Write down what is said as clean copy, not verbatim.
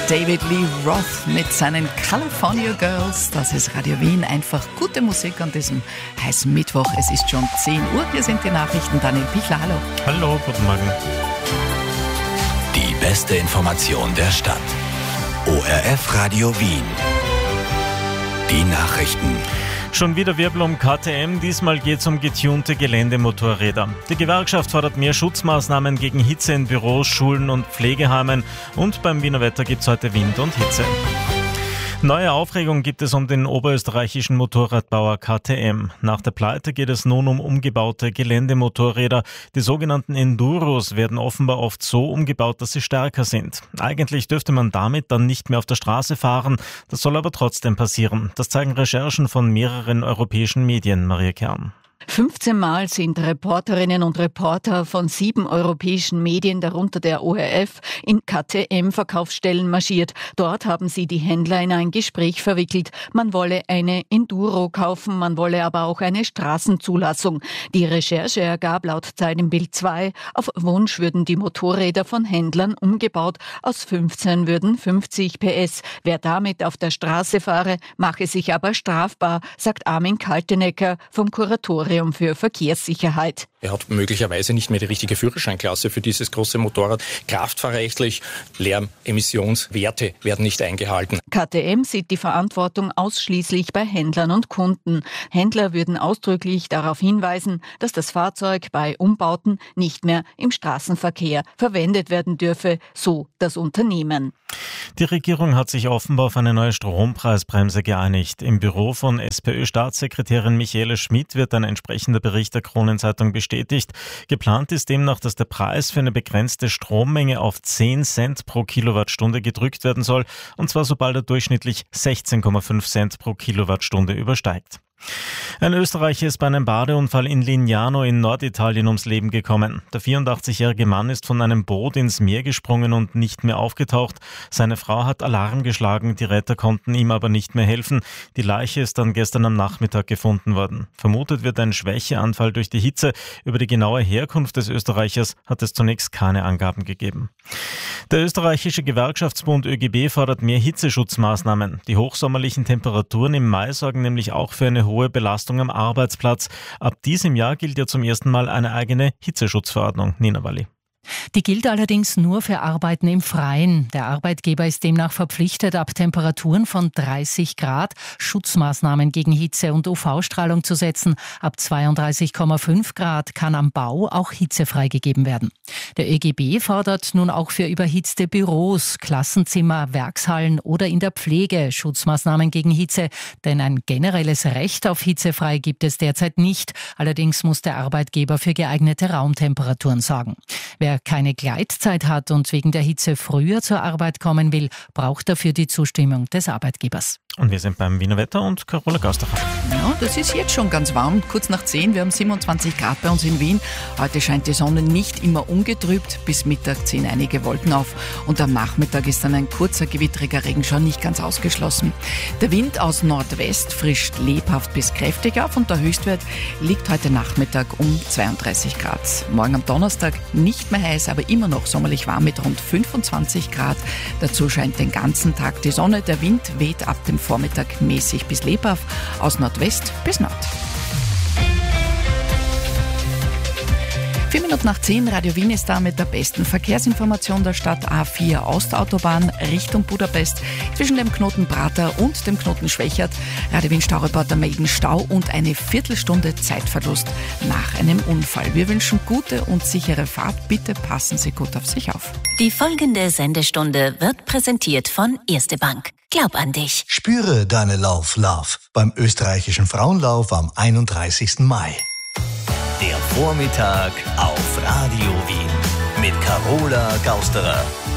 David Lee Roth mit seinen California Girls. Das ist Radio Wien. Einfach gute Musik an diesem heißen Mittwoch. Es ist schon 10 Uhr. Hier sind die Nachrichten. Daniel Pichler, hallo. Hallo, guten Morgen. Die beste Information der Stadt. ORF Radio Wien. Die Nachrichten. Schon wieder Wirbel um KTM, diesmal geht es um getunte Geländemotorräder. Die Gewerkschaft fordert mehr Schutzmaßnahmen gegen Hitze in Büros, Schulen und Pflegeheimen und beim Wiener Wetter gibt es heute Wind und Hitze. Neue Aufregung gibt es um den oberösterreichischen Motorradbauer KTM. Nach der Pleite geht es nun um umgebaute Geländemotorräder. Die sogenannten Enduros werden offenbar oft so umgebaut, dass sie stärker sind. Eigentlich dürfte man damit dann nicht mehr auf der Straße fahren. Das soll aber trotzdem passieren. Das zeigen Recherchen von mehreren europäischen Medien. Maria Kern. 15 Mal sind Reporterinnen und Reporter von 7 europäischen Medien, darunter der ORF, in KTM-Verkaufsstellen marschiert. Dort haben sie die Händler in ein Gespräch verwickelt. Man wolle eine Enduro kaufen, man wolle aber auch eine Straßenzulassung. Die Recherche ergab laut Zeit im Bild 2, auf Wunsch würden die Motorräder von Händlern umgebaut. Aus 15 würden 50 PS. Wer damit auf der Straße fahre, mache sich aber strafbar, sagt Armin Kaltenecker vom Kuratorium für Verkehrssicherheit. Er hat möglicherweise nicht mehr die richtige Führerscheinklasse für dieses große Motorrad. Kraftfahrrechtlich, Lärmemissionswerte werden nicht eingehalten. KTM sieht die Verantwortung ausschließlich bei Händlern und Kunden. Händler würden ausdrücklich darauf hinweisen, dass das Fahrzeug bei Umbauten nicht mehr im Straßenverkehr verwendet werden dürfe, so das Unternehmen. Die Regierung hat sich offenbar auf eine neue Strompreisbremse geeinigt. Im Büro von SPÖ-Staatssekretärin Michaela Schmidt wird ein entsprechender Bericht der Kronenzeitung bestätigt. Geplant ist demnach, dass der Preis für eine begrenzte Strommenge auf 10 Cent pro Kilowattstunde gedrückt werden soll, und zwar sobald er durchschnittlich 16,5 Cent pro Kilowattstunde übersteigt. Ein Österreicher ist bei einem Badeunfall in Lignano in Norditalien ums Leben gekommen. Der 84-jährige Mann ist von einem Boot ins Meer gesprungen und nicht mehr aufgetaucht. Seine Frau hat Alarm geschlagen, die Retter konnten ihm aber nicht mehr helfen. Die Leiche ist dann gestern am Nachmittag gefunden worden. Vermutet wird ein Schwächeanfall durch die Hitze. Über die genaue Herkunft des Österreichers hat es zunächst keine Angaben gegeben. Der österreichische Gewerkschaftsbund ÖGB fordert mehr Hitzeschutzmaßnahmen. Die hochsommerlichen Temperaturen im Mai sorgen nämlich auch für eine hohe Belastung am Arbeitsplatz. Ab diesem Jahr gilt ja zum ersten Mal eine eigene Hitzeschutzverordnung. Nina Walli. Die gilt allerdings nur für Arbeiten im Freien. Der Arbeitgeber ist demnach verpflichtet, ab Temperaturen von 30 Grad Schutzmaßnahmen gegen Hitze und UV-Strahlung zu setzen. Ab 32,5 Grad kann am Bau auch Hitze freigegeben werden. Der ÖGB fordert nun auch für überhitzte Büros, Klassenzimmer, Werkshallen oder in der Pflege Schutzmaßnahmen gegen Hitze. Denn ein generelles Recht auf hitzefrei gibt es derzeit nicht. Allerdings muss der Arbeitgeber für geeignete Raumtemperaturen sorgen. Wer keine Gleitzeit hat und wegen der Hitze früher zur Arbeit kommen will, braucht dafür die Zustimmung des Arbeitgebers. Und wir sind beim Wiener Wetter und Carola Gaustacher. Ja, das ist jetzt schon ganz warm, kurz nach 10. Wir haben 27 Grad bei uns in Wien. Heute scheint die Sonne nicht immer ungetrübt. Bis Mittag ziehen einige Wolken auf. Und am Nachmittag ist dann ein kurzer gewittriger Regenschauer nicht ganz ausgeschlossen. Der Wind aus Nordwest frischt lebhaft bis kräftig auf und der Höchstwert liegt heute Nachmittag um 32 Grad. Morgen am Donnerstag nicht mehr heiß, aber immer noch sommerlich warm mit rund 25 Grad. Dazu scheint den ganzen Tag die Sonne. Der Wind weht ab dem Vormittag mäßig bis lebhaft aus Nordwest bis Nord. 4 Minuten nach 10, Radio Wien ist da mit der besten Verkehrsinformation der Stadt. A4 Ostautobahn Richtung Budapest zwischen dem Knoten Prater und dem Knoten Schwächert. Radio Wien Staureporter melden Stau und eine Viertelstunde Zeitverlust nach einem Unfall. Wir wünschen gute und sichere Fahrt. Bitte passen Sie gut auf sich auf. Die folgende Sendestunde wird präsentiert von Erste Bank. Glaub an dich. Spüre deine Love beim österreichischen Frauenlauf am 31. Mai. Der Vormittag auf Radio Wien mit Carola Gausterer.